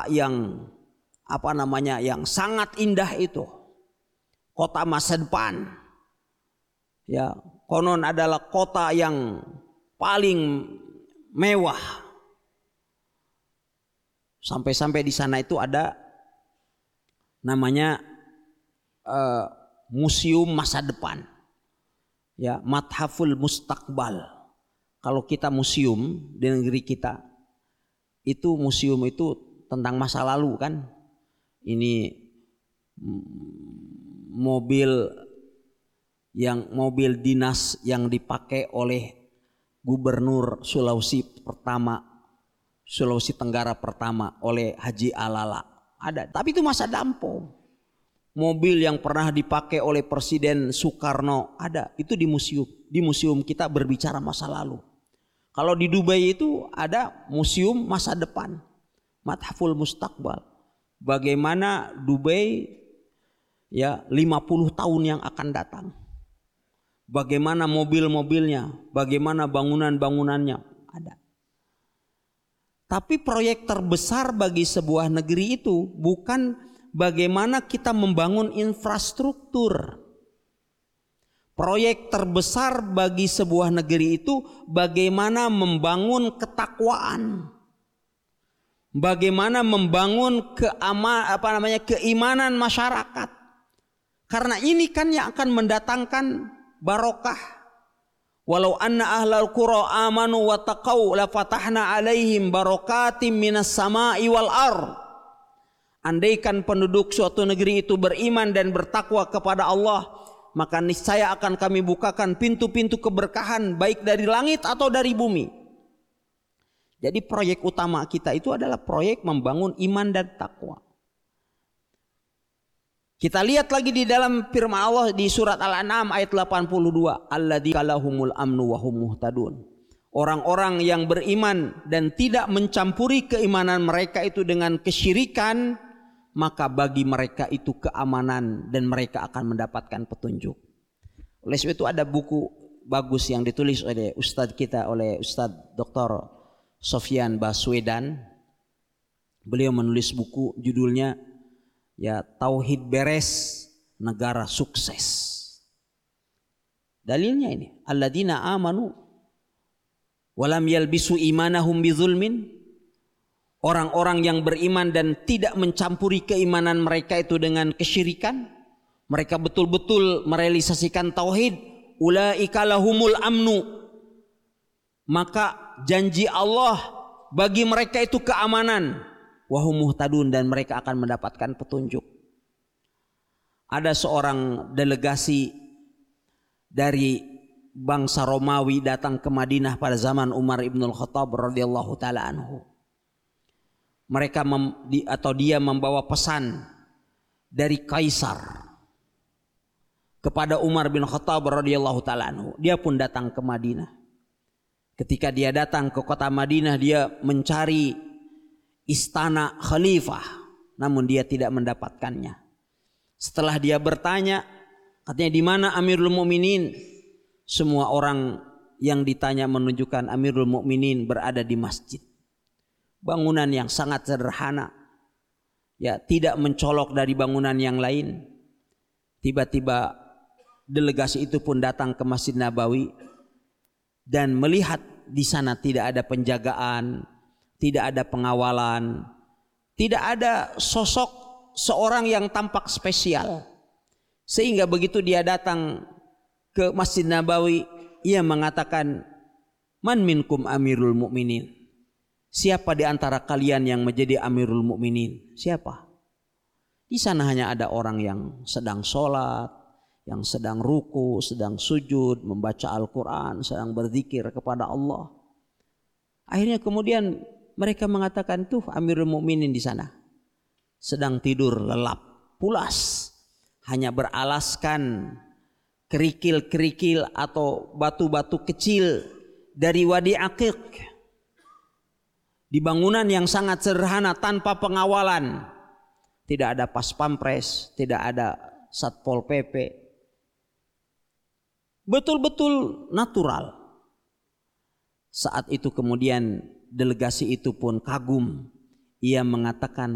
kota yang yang sangat indah itu, kota masa depan. Ya, konon adalah kota yang paling mewah. Sampai-sampai di sana itu ada namanya museum masa depan. Ya, Mathaful Mustaqbal. Kalau kita museum di negeri kita, itu museum itu tentang masa lalu kan. Ini mobil dinas yang dipakai oleh Gubernur Sulawesi Tenggara pertama oleh Haji Alala. Ada, tapi itu masa lampau. Mobil yang pernah dipakai oleh Presiden Soekarno ada, itu di museum. Di museum kita berbicara masa lalu. Kalau di Dubai itu ada museum masa depan, Mathaful Mustaqbal. Bagaimana Dubai 50 tahun yang akan datang. Bagaimana mobil-mobilnya, bagaimana bangunan-bangunannya ada. Tapi proyek terbesar bagi sebuah negeri itu bukan bagaimana kita membangun infrastruktur. Proyek terbesar bagi sebuah negeri itu bagaimana membangun ketakwaan. Bagaimana membangun keimanan masyarakat. Karena ini kan yang akan mendatangkan barokah. Walau anna ahlal qura amanu wa taqaw la fatahna alaihim barakatim minas sama'i wal ardh. Andaikan penduduk suatu negeri itu beriman dan bertakwa kepada Allah, maka niscaya akan kami bukakan pintu-pintu keberkahan baik dari langit atau dari bumi. Jadi proyek utama kita itu adalah proyek membangun iman dan takwa. Kita lihat lagi di dalam firman Allah di surat Al-An'am ayat 82, alladzina lahumul amnu wa hum muhtadun. Orang-orang yang beriman dan tidak mencampuri keimanan mereka itu dengan kesyirikan, maka bagi mereka itu keamanan dan mereka akan mendapatkan petunjuk. Oleh sebab itu ada buku bagus yang ditulis oleh Ustadz kita, oleh Ustadz Dr. Sofyan Baswedan. Beliau menulis buku judulnya Tauhid Beres, Negara Sukses. Dalilnya ini, alladzina amanu walam yalbisu imanahum bizulmin. Orang-orang yang beriman dan tidak mencampuri keimanan mereka itu dengan kesyirikan. Mereka betul-betul merealisasikan tauhid. Ulaika lahumul amnu. Maka janji Allah bagi mereka itu keamanan. Wahum muhtadun, dan mereka akan mendapatkan petunjuk. Ada seorang delegasi dari bangsa Romawi datang ke Madinah pada zaman Umar ibn al-Khattab radhiyallahu taala anhu. Dia membawa pesan dari Kaisar kepada Umar bin Khattab radhiyallahu taala anhu. Dia pun datang ke Madinah. Ketika dia datang ke kota Madinah, dia mencari istana khalifah, namun dia tidak mendapatkannya. Setelah dia bertanya, katanya di mana Amirul Mukminin? Semua orang yang ditanya menunjukkan Amirul Mukminin berada di masjid. Bangunan yang sangat sederhana, tidak mencolok dari bangunan yang lain. Tiba-tiba delegasi itu pun datang ke Masjid Nabawi dan melihat di sana tidak ada penjagaan, tidak ada pengawalan, tidak ada sosok seorang yang tampak spesial. Sehingga begitu dia datang ke Masjid Nabawi, ia mengatakan, man minkum Amirul Mukminin? Siapa di antara kalian yang menjadi Amirul Mukminin? Siapa? Di sana hanya ada orang yang sedang sholat, yang sedang ruku, sedang sujud, membaca Al-Quran, sedang berzikir kepada Allah. Akhirnya kemudian mereka mengatakan, tuh Amirul Mukminin di sana sedang tidur lelap, pulas, hanya beralaskan kerikil-kerikil atau batu-batu kecil dari Wadi Aqiq. Di bangunan yang sangat sederhana tanpa pengawalan. Tidak ada pas pampres, tidak ada Satpol PP. Betul-betul natural. Saat itu kemudian delegasi itu pun kagum. Ia mengatakan,